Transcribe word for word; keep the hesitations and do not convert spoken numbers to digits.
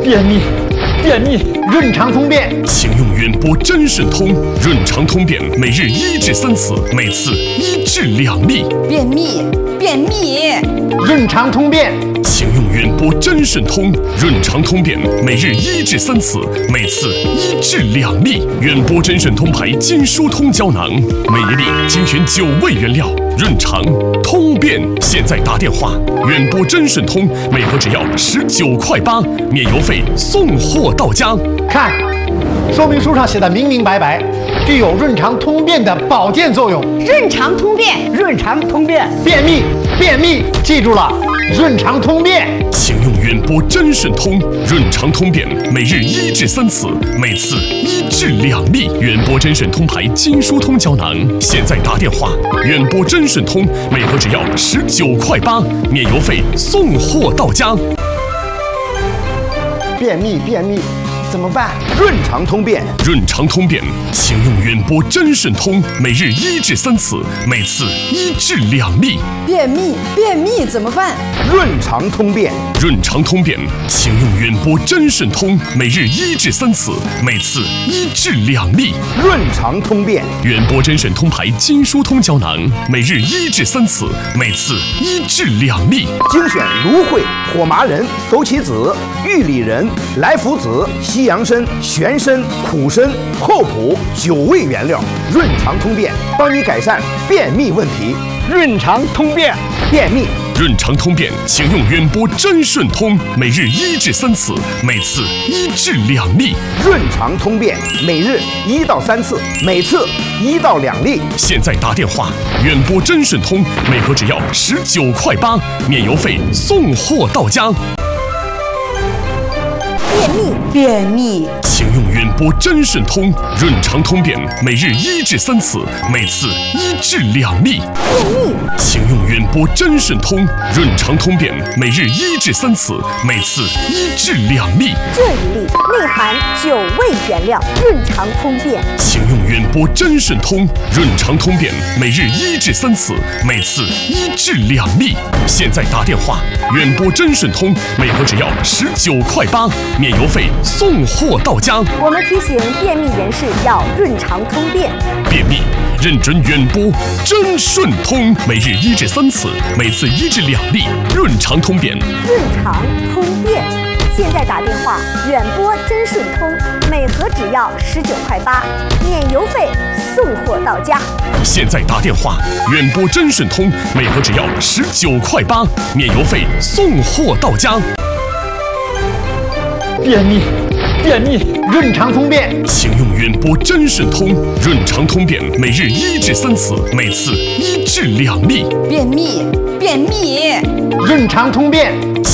便秘，便秘，润肠通便， 请用远播真顺通润肠通便，每日一至三次，每次一至两粒。 便秘，便秘， 润肠通便， 请用远播真顺通润肠通便，每日一至三次，每次一至两粒。远播真顺通牌筋疏通胶囊，每一粒精选九味原料，润肠通便。现在打电话，远播真顺通每盒只要十九块八，免邮费，送货到家。 看，说明书上写的明明白白，具有润肠通便的保健作用。 润肠通便， 润肠通便， 便秘，便秘，记住了，润肠通便。 请用远播真顺通润肠通便，每日一至三次，每次一至两粒。远播真顺通牌筋疏通胶囊，现在打电话，远播真顺通每盒只要十九块八，免邮费，送货到家。 便秘，便秘。怎么办？润肠通便， 润肠通便，请用远播真顺通，每日一至三次，每次一至两粒。 便秘，便秘怎么办？ 润肠通便， 润肠通便，请用远播真顺通，每日一至三次，每次一至两粒。 润肠通便， 远播真顺通牌筋疏通胶囊，每日一至三次，每次一至两粒。 精选芦荟、火麻仁、枸杞子、玉里仁、来福子、西洋参、玄参、苦参、厚朴九味原料，润肠通便，帮你改善便秘问题。 润肠通便， 便秘。 润肠通便，请用远播真顺通，每日一至三次，每次一至两粒。 润肠通便，每日一到三次，每次一到两粒。 现在打电话，远播真顺通每盒只要十九块八，免邮费，送货到家。 便秘，便秘， 请用远播真顺通润肠通便，每日一至三次，每次一至两粒。 便秘， 请用远播真顺通润肠通便，每日一至三次，每次一至两粒。 这一粒内含九味原料，润肠通便。 请用远播真顺通润肠通便，每日一至三次，每次一至两粒。现在打电话，远播真顺通每盒只要十九块八，免邮费，送货到家。 我们提醒便秘人士要润肠通便。 便秘认准远播真顺通，每日一至三次，每次一至两粒，润肠通便。 润肠通便。现在打电话，远播真顺通，每盒只要十九块八，免邮费，送货到家。 现在打电话，远播真顺通每盒只要十九块八，免邮费，送货到家。 便秘，便秘，润肠通便， 请用远播真顺通润肠通便，每日一至三次，每次一至两粒。 便秘，便秘， 润肠通便。